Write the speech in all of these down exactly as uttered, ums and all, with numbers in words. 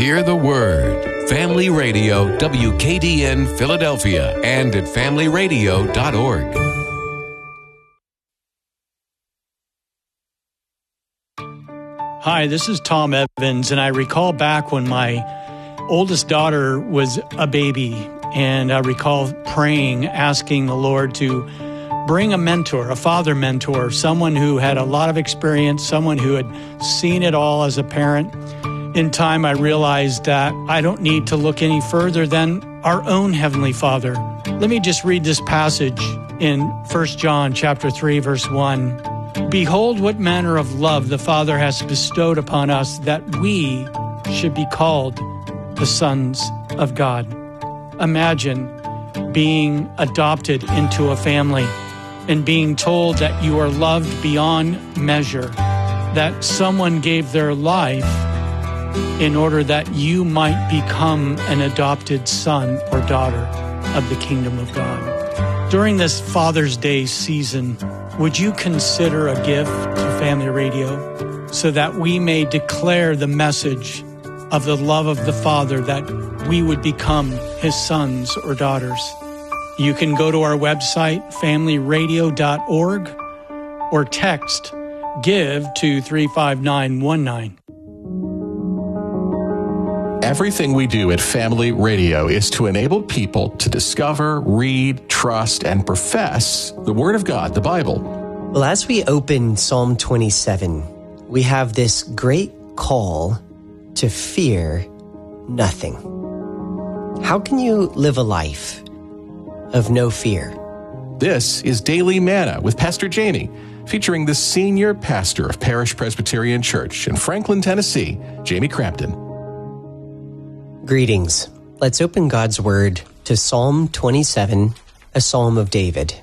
Hear the Word. Family Radio, W K D N Philadelphia, and at family radio dot org. Hi, this is Tom Evans, and I recall back when my oldest daughter was a baby, and I recall praying, asking the Lord to bring a mentor, a father mentor, someone who had a lot of experience, someone who had seen it all as a parent. In time, I realized that I don't need to look any further than our own Heavenly Father. Let me just read this passage in First John chapter three, verse one. Behold, what manner of love the Father has bestowed upon us, that we should be called the sons of God. Imagine being adopted into a family and being told that you are loved beyond measure, that someone gave their life in order that you might become an adopted son or daughter of the kingdom of God. During this Father's Day season, would you consider a gift to Family Radio so that we may declare the message of the love of the Father, that we would become His sons or daughters? You can go to our website, family radio dot org, or text GIVE to three five nine one nine. Everything we do at Family Radio is to enable people to discover, read, trust, and profess the Word of God, the Bible. Well, as we open Psalm twenty-seven, we have this great call to fear nothing. How can you live a life of no fear? This is Daily Manna with Pastor Jamie, featuring the senior pastor of Parish Presbyterian Church in Franklin, Tennessee, Jamie Crampton. Greetings. Let's open God's Word to Psalm twenty-seven, a psalm of David.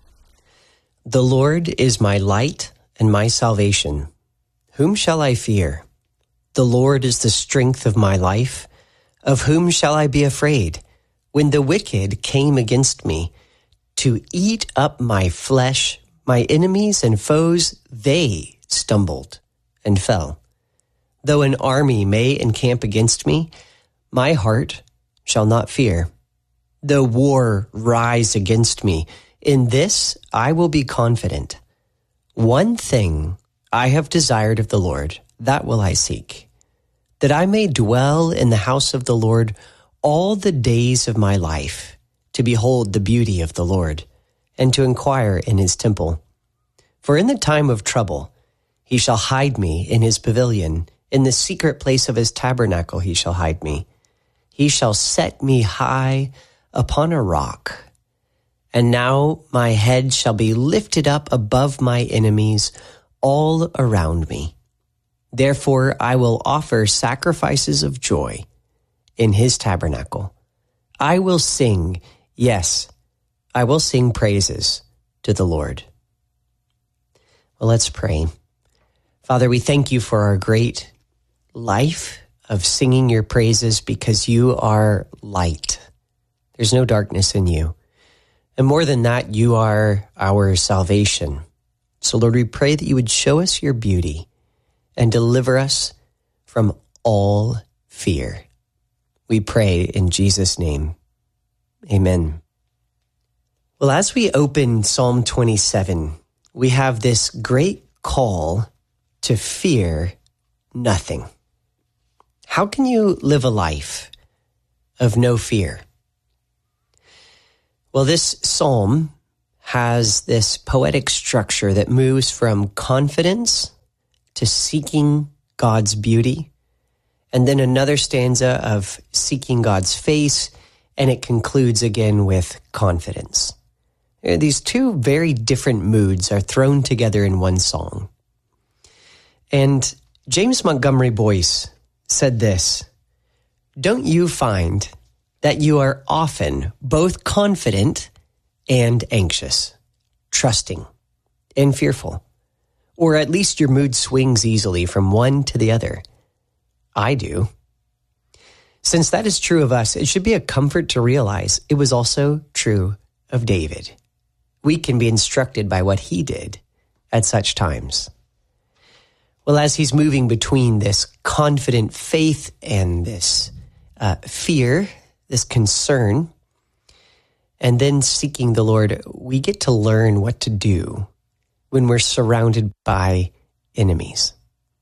The Lord is my light and my salvation. Whom shall I fear? The Lord is the strength of my life. Of whom shall I be afraid? When the wicked came against me to eat up my flesh, my enemies and foes, they stumbled and fell. Though an army may encamp against me, my heart shall not fear. Though war rise against me, in this I will be confident. One thing I have desired of the Lord, that will I seek, that I may dwell in the house of the Lord all the days of my life, to behold the beauty of the Lord, and to inquire in his temple. For in the time of trouble he shall hide me in his pavilion, in the secret place of his tabernacle he shall hide me. He shall set me high upon a rock. And now my head shall be lifted up above my enemies all around me. Therefore I will offer sacrifices of joy in his tabernacle. I will sing, yes, I will sing praises to the Lord. Well, let's pray. Father, we thank you for our great life of singing your praises, because you are light. There's no darkness in you. And more than that, you are our salvation. So Lord, we pray that you would show us your beauty and deliver us from all fear. We pray in Jesus' name. Amen. Well, as we open Psalm twenty-seven, we have this great call to fear nothing. How can you live a life of no fear? Well, this psalm has this poetic structure that moves from confidence to seeking God's beauty, and then another stanza of seeking God's face, and it concludes again with confidence. These two very different moods are thrown together in one song. And James Montgomery Boyce said this: don't you find that you are often both confident and anxious, trusting and fearful? Or at least your mood swings easily from one to the other. I do. Since that is true of us, it should be a comfort to realize it was also true of David. We can be instructed by what he did at such times. Well, as he's moving between this confident faith and this uh, fear, this concern, and then seeking the Lord, we get to learn what to do when we're surrounded by enemies.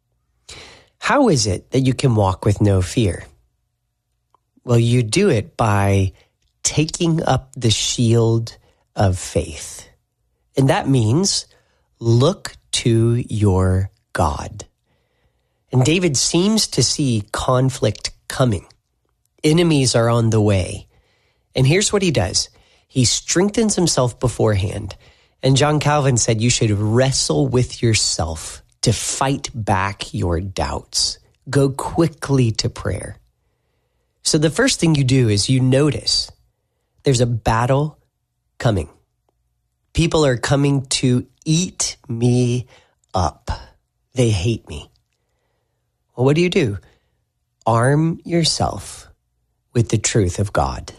How is it that you can walk with no fear? Well, you do it by taking up the shield of faith. And that means look to your God. And David seems to see conflict coming. Enemies are on the way. And here's what he does. He strengthens himself beforehand. And John Calvin said you should wrestle with yourself to fight back your doubts. Go quickly to prayer. So the first thing you do is you notice there's a battle coming. People are coming to eat me up. They hate me. Well, what do you do? Arm yourself with the truth of God.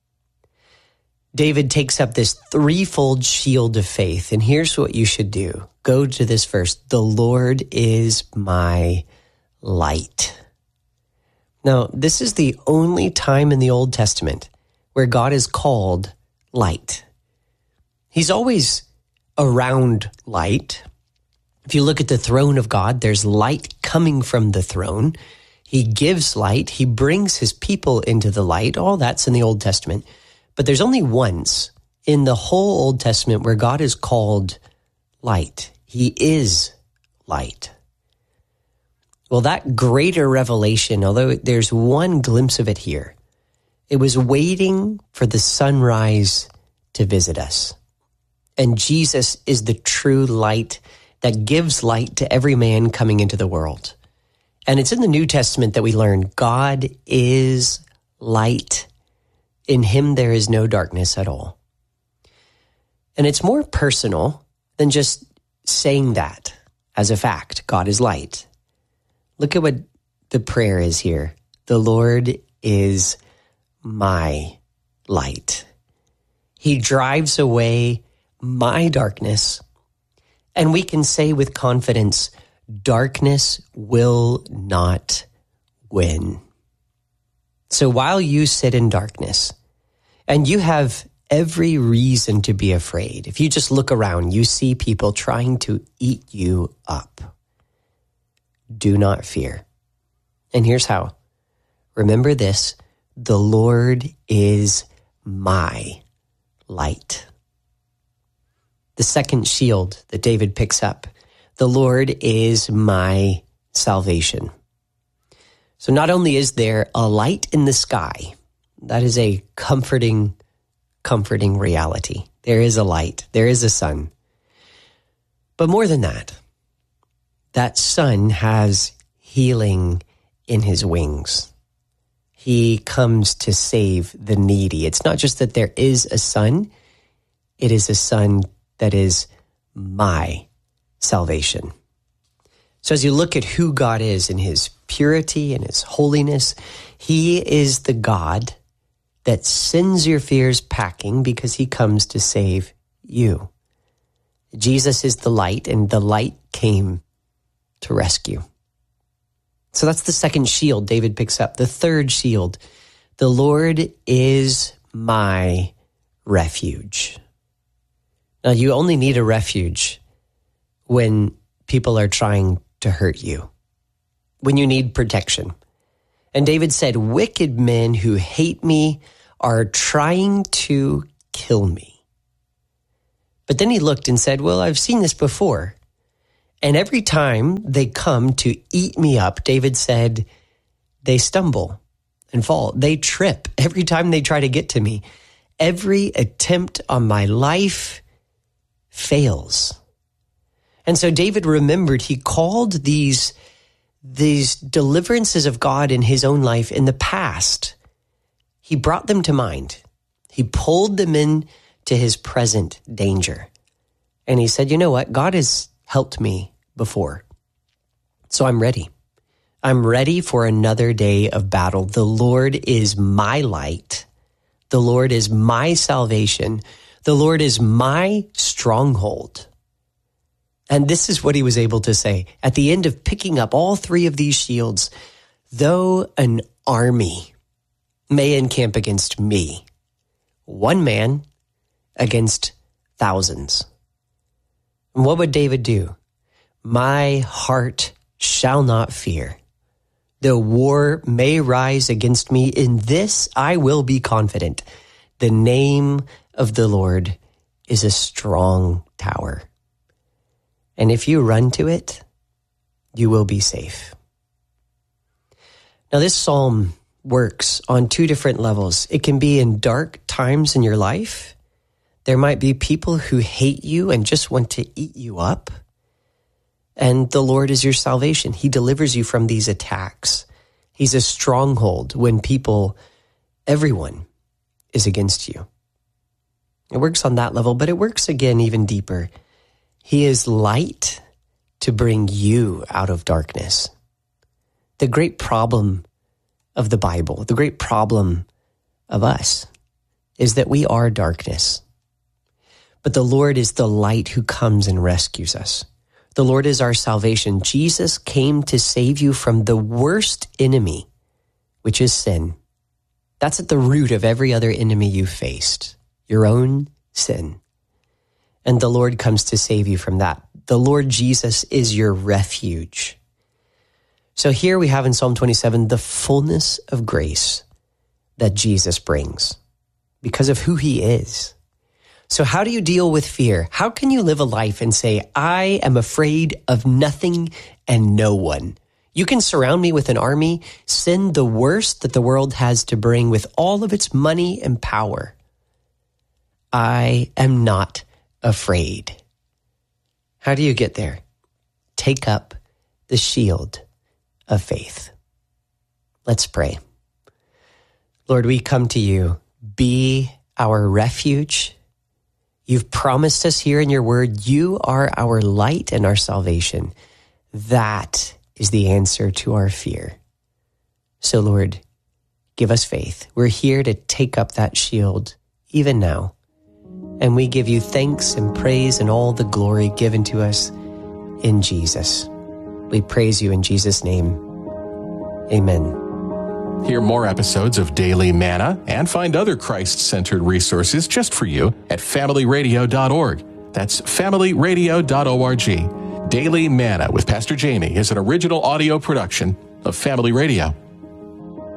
David takes up this threefold shield of faith, and here's what you should do. Go to this verse. The Lord is my light. Now, this is the only time in the Old Testament where God is called light. He's always around light. If you look at the throne of God, there's light coming from the throne. He gives light. He brings his people into the light. All that's in the Old Testament. But there's only once in the whole Old Testament where God is called light. He is light. Well, that greater revelation, although there's one glimpse of it here, it was waiting for the sunrise to visit us. And Jesus is the true light that gives light to every man coming into the world. And it's in the New Testament that we learn God is light. In him there is no darkness at all. And it's more personal than just saying that as a fact. God is light. Look at what the prayer is here. The Lord is my light. He drives away my darkness. And we can say with confidence, darkness will not win. So while you sit in darkness, and you have every reason to be afraid, if you just look around, you see people trying to eat you up. Do not fear. And here's how. Remember this, the Lord is my light. The second shield that David picks up, the Lord is my salvation. So not only is there a light in the sky, that is a comforting, comforting reality. There is a light. There is a sun. But more than that, that sun has healing in his wings. He comes to save the needy. It's not just that there is a sun. It is a sun that is my salvation. So as you look at who God is in his purity and his holiness, he is the God that sends your fears packing because he comes to save you. Jesus is the light, and the light came to rescue. So that's the second shield David picks up. The third shield, the Lord is my refuge. Now, you only need a refuge when people are trying to hurt you, when you need protection. And David said, wicked men who hate me are trying to kill me. But then he looked and said, well, I've seen this before. And every time they come to eat me up, David said, they stumble and fall. They trip every time they try to get to me. Every attempt on my life fails. And so David remembered he called these, these deliverances of God in his own life in the past. He brought them to mind. He pulled them in to his present danger. And he said, you know what? God has helped me before. So I'm ready. I'm ready for another day of battle. The Lord is my light. The Lord is my salvation. The Lord is my stronghold. And this is what he was able to say at the end of picking up all three of these shields. Though an army may encamp against me, one man against thousands. And what would David do? My heart shall not fear. Though war may rise against me, in this I will be confident. The name of the Lord is a strong tower. And if you run to it, you will be safe. Now, this psalm works on two different levels. It can be in dark times in your life. There might be people who hate you and just want to eat you up. And the Lord is your salvation. He delivers you from these attacks. He's a stronghold when people, everyone, is against you. It works on that level, but it works again even deeper. He is light to bring you out of darkness. The great problem of the Bible, the great problem of us, is that we are darkness. But the Lord is the light who comes and rescues us. The Lord is our salvation. Jesus came to save you from the worst enemy, which is sin. That's at the root of every other enemy you faced, your own sin. And the Lord comes to save you from that. The Lord Jesus is your refuge. So here we have in Psalm twenty-seven the fullness of grace that Jesus brings because of who he is. So how do you deal with fear? How can you live a life and say, I am afraid of nothing and no one? You can surround me with an army, send the worst that the world has to bring with all of its money and power. I am not afraid. How do you get there? Take up the shield of faith. Let's pray. Lord, we come to you. Be our refuge. You've promised us here in your word, you are our light and our salvation. That is the answer to our fear. So Lord, give us faith. We're here to take up that shield even now. And we give you thanks and praise and all the glory given to us in Jesus. We praise you in Jesus' name. Amen. Hear more episodes of Daily Manna and find other Christ-centered resources just for you at family radio dot org. That's family radio dot org. Daily Manna with Pastor Jamie is an original audio production of Family Radio.